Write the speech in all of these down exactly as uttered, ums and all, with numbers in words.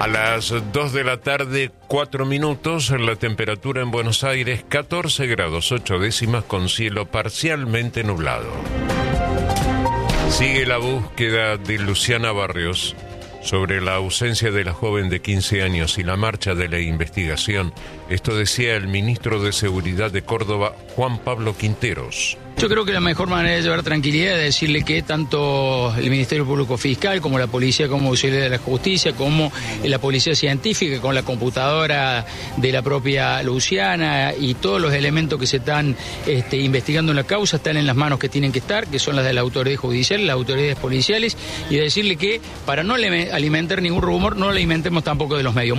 A las dos de la tarde, cuatro minutos, la temperatura en Buenos Aires, catorce grados ocho décimas con cielo parcialmente nublado. Sigue la búsqueda de Luciana Barrios sobre la ausencia de la joven de quince años y la marcha de la investigación. Esto decía el ministro de Seguridad de Córdoba, Juan Pablo Quinteros. Yo creo que la mejor manera de llevar tranquilidad es decirle que tanto el Ministerio Público Fiscal como la Policía como Auxiliar de la Justicia, como la Policía Científica, con la computadora de la propia Luciana y todos los elementos que se están este, investigando en la causa están en las manos que tienen que estar, que son las de la autoridad judicial, las autoridades policiales, y decirle que para no alimentar ningún rumor, no alimentemos tampoco de los medios.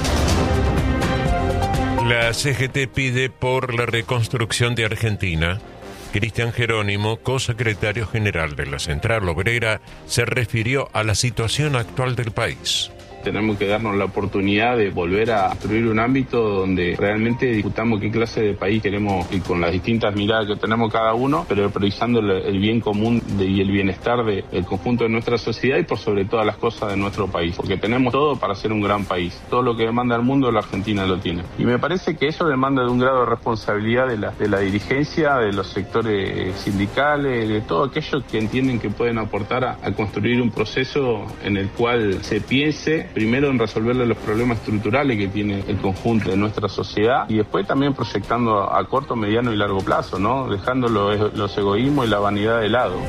La C G T pide por la reconstrucción de Argentina. Cristian Jerónimo, cosecretario general de la Central Obrera, se refirió a la situación actual del país. Tenemos que darnos la oportunidad de volver a construir un ámbito donde realmente discutamos qué clase de país queremos y con las distintas miradas que tenemos cada uno, pero priorizando el, el bien común de, y el bienestar del de, conjunto de nuestra sociedad y por sobre todas las cosas de nuestro país, porque tenemos todo para ser un gran país. Todo lo que demanda el mundo, la Argentina lo tiene. Y me parece que eso demanda de un grado de responsabilidad de la, de la dirigencia, de los sectores sindicales, de todos aquellos que entienden que pueden aportar a, a construir un proceso en el cual se piense primero en resolverle los problemas estructurales que tiene el conjunto de nuestra sociedad y después también proyectando a corto, mediano y largo plazo, ¿no? Dejando los, los egoísmos y la vanidad de lado.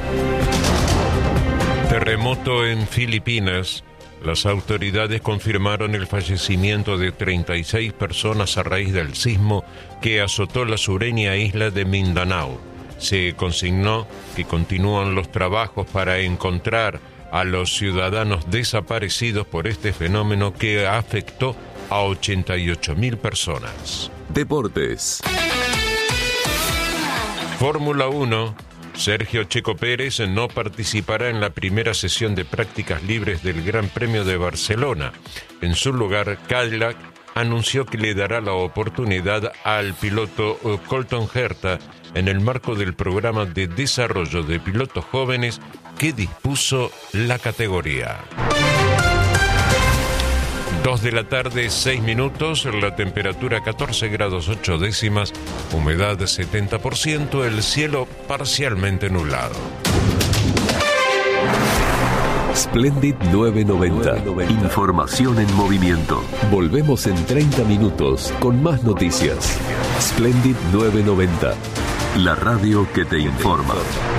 Terremoto en Filipinas. Las autoridades confirmaron el fallecimiento de treinta y seis personas a raíz del sismo que azotó la sureña isla de Mindanao. Se consignó que continúan los trabajos para encontrar a los ciudadanos desaparecidos por este fenómeno que afectó a ochenta y ocho mil personas. Deportes. Fórmula uno. Sergio Checo Pérez no participará en la primera sesión de prácticas libres del Gran Premio de Barcelona. En su lugar, Cadillac anunció que le dará la oportunidad al piloto Colton Herta en el marco del programa de desarrollo de pilotos jóvenes que dispuso la categoría. Dos de la tarde, seis minutos, la temperatura catorce grados ocho décimas, humedad setenta por ciento, el cielo parcialmente nublado. Splendid nueve noventa. Información en movimiento. Volvemos en treinta minutos con más noticias. Splendid nueve noventa. La radio que te informa.